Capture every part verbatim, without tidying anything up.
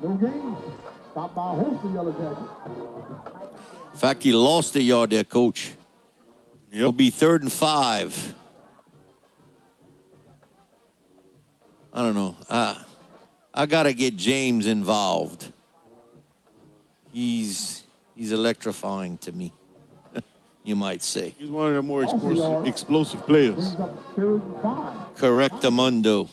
No game. Stopped by a host of Yellow Jackets. In fact, he lost a yard there, Coach. Yep. It'll be third and five. I don't know. I, I got to get James involved. He's he's electrifying to me, you might say. He's one of the more explosive, explosive players. Correctamundo.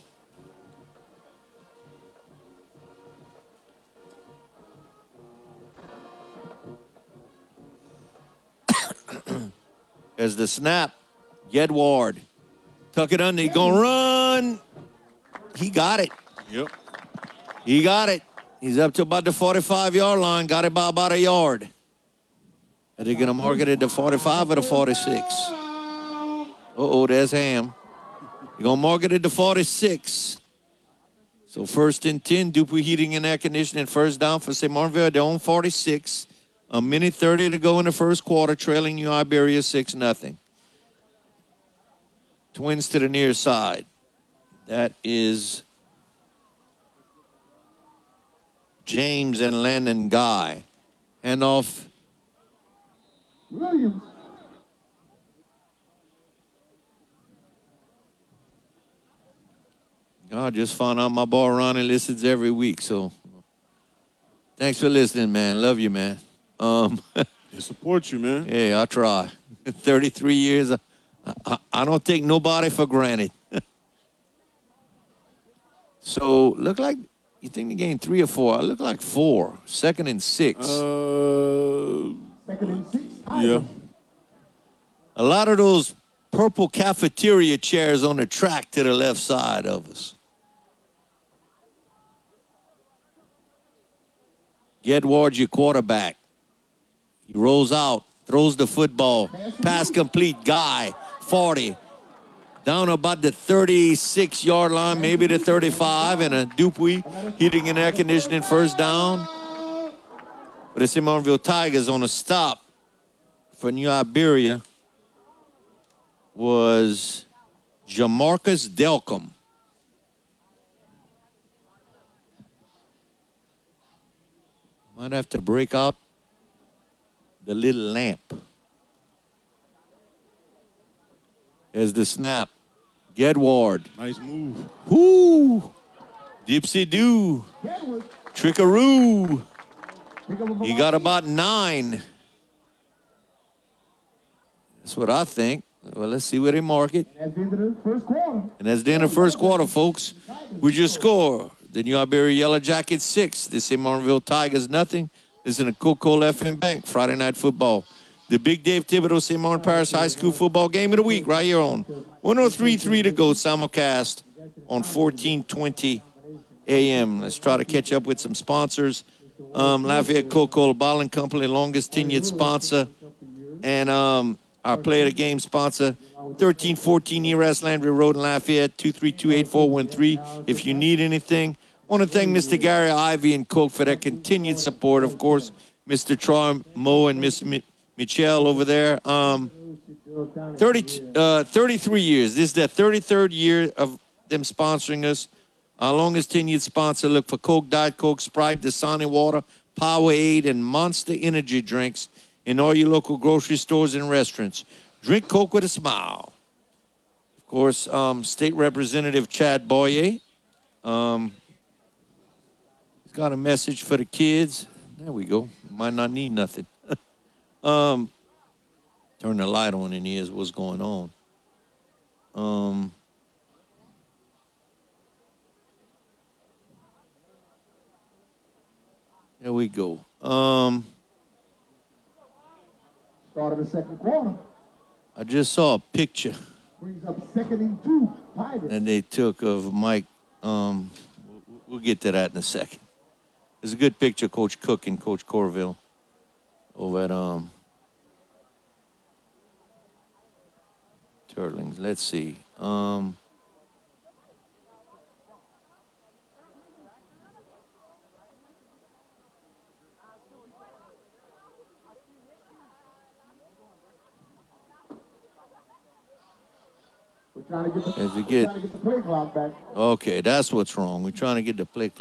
As the snap, Gedward. Tuck it under. He's going to run. He got it. Yep. He got it. He's up to about the forty-five-yard line. Got it by about a yard. Are they going to mark it at the forty-five or the forty-six? Uh-oh, there's Ham. You're going to mark it at the forty-six. So first and ten, Dupuy Heating and Air Conditioning. First down for Saint Martinville at their own forty-six. A minute thirty to go in the first quarter, trailing New Iberia six nothing. Twins to the near side. That is James and Landon Guy. Handoff. Williams. I just found out my boy Ronnie listens every week, so thanks for listening, man. Love you, man. Um, I support you, man. Hey, I try. thirty-three years. I, I, I don't take nobody for granted. So, look like, you think the game three or four? I look like four. Second and six. Uh, Second and six. yeah. A lot of those purple cafeteria chairs on the track to the left side of us. Gedward, your quarterback. He rolls out, throws the football. Pass complete, Guy, forty. Down about the thirty-six-yard line, maybe the thirty-five, and a Dupuy Heating and Air Conditioning first down. But the Saint Martinville Tigers on a stop for New Iberia was Jamarcus Delcom. Might have to break out the little lamp. There's the snap. Gedward. Nice move. Whoo! Dipsy-doo. Trickaroo. He got about nine. That's what I think. Well, let's see where they mark it. And that's the end of the first quarter. And that's the end of the first quarter, folks. We just score. The New Iberia Yellow Jackets six. The Saint Martinville Tigers nothing. This is in the Coca-Cola F M Bank Friday Night Football. The Big Dave Thibodeau Saint Martin Parish High School football game of the week right here on one oh three point three to go simulcast on fourteen twenty A M. Let's try to catch up with some sponsors. Um, Lafayette Coca-Cola Bottling Company, longest tenured sponsor. And um, our play of the game sponsor, thirteen fourteen E R A S Landry Road in Lafayette, two three two, eight four one three. If you need anything, I want to thank Mister Gary Ivy and Coke for their continued support. Of course, Mister Troy Moe and Miss Mi- Michelle over there. Um, thirty, uh, thirty-three years. This is their thirty-third year of them sponsoring us. Our longest tenured sponsor. Look for Coke, Diet Coke, Sprite, Dasani Water, Powerade, and Monster Energy drinks in all your local grocery stores and restaurants. Drink Coke with a smile. Of course, um, State Representative Chad Boyer. Um, he's got a message for the kids. There we go. Might not need nothing. um, turn the light on in here is what's going on. Um, there we go. Um, Start of the second quarter. I just saw a picture Brings up second and two. Tigers. that they took of Mike. Um, we'll get to that in a second. It's a good picture, Coach Cook and Coach Corville over at um, Turtlings. Let's see. Um, We're trying to get the, As we we're get- trying to get the play clock back. okay, that's what's wrong. We're trying to get the play